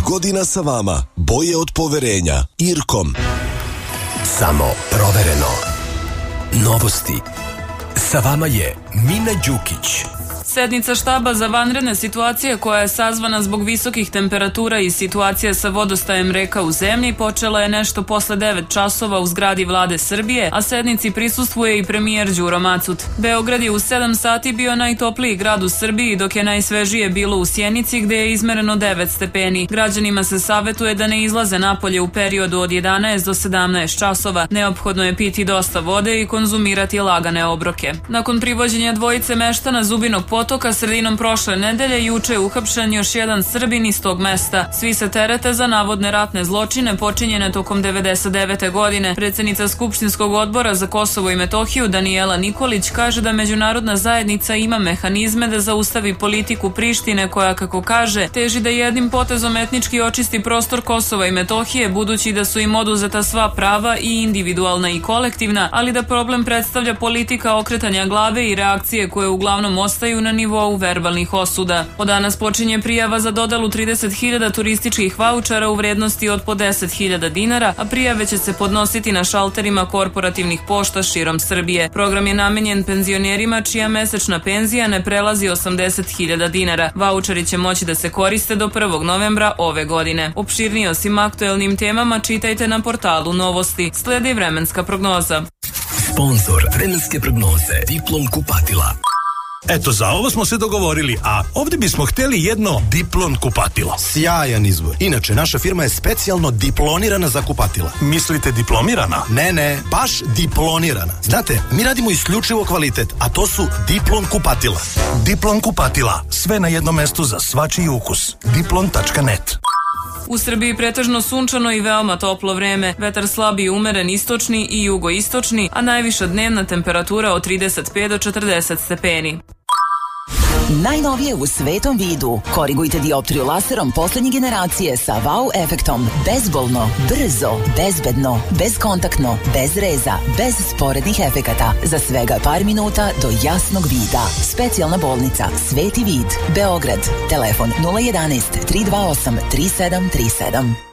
godina sa vama. Boje od poverenja. Irkom. Samo provereno. Novosti. Sa vama je Mina Đukić. Sednica štaba za vanredne situacije koja je sazvana zbog visokih temperatura i situacija sa vodostajem reka u zemlji počela je nešto posle 9 časova u zgradi Vlade Srbije, a sednici prisustvuje i premijer Đuro Macut. Beograd je u 7 sati bio najtopliji grad u Srbiji, dok je najsvežije bilo u Sjenici gde je izmereno 9 stepeni. Građanima se savetuje da ne izlaze napolje u periodu od 11 do 17 časova. Neophodno je piti dosta vode i konzumirati lagane obroke. Nakon privođenja dvojice meštana Zubinog Potoka sredinom prošle nedelje, juče je uhapšen još jedan Srbin iz tog mesta. Svi se terete za navodne ratne zločine počinjene tokom 99. godine. Predsednica Skupštinskog odbora za Kosovo i Metohiju Danijela Nikolić kaže da međunarodna zajednica ima mehanizme da zaustavi politiku Prištine koja, kako kaže, teži da jednim potezom etnički očisti prostor Kosova i Metohije, budući da su im oduzeta sva prava, i individualna i kolektivna, ali da problem predstavlja politika okretanja glave i reakcije koje uglavnom ostaju na nivou verbalnih osuda. Od danas počinje prijava za dodalu 30.000 turističkih vaučara u vrednosti od po 10.000 dinara, a prijave će se podnositi na šalterima korporativnih pošta širom Srbije. Program je namenjen penzionerima čija mesečna penzija ne prelazi 80.000 dinara. Vaučari će moći da se koriste do 1. novembra ove godine. Opširnije o svim aktuelnim temama čitajte na portalu Novosti. Sledi vremenska prognoza. Sponzor vremenske prognoze Diplom kupatila. Eto, za ovo smo se dogovorili, a ovdje bismo htjeli jedno Diplom kupatilo. Sjajan izbor. Inače, naša firma je specijalno diplonirana za kupatila. Mislite diplomirana? Ne, baš diplonirana. Znate, mi radimo isključivo kvalitet, a to su Diplom kupatila. Diplom kupatila. Sve na jednom mestu za svačiji ukus. Diplom.net. U Srbiji pretežno sunčano i veoma toplo vreme, vetar slab i umeren istočni i jugoistočni, a najviša dnevna temperatura od 35 do 40 stepeni. Najnovije u svetom vidu. Korigujte dioptriju laserom poslednje generacije sa wow efektom. Bezbolno, brzo, bezbedno, bezkontaktno, bez reza, bez sporednih efekata. Za svega par minuta do jasnog vida. Specijalna bolnica Sveti vid, Beograd. Telefon 011 328 3737.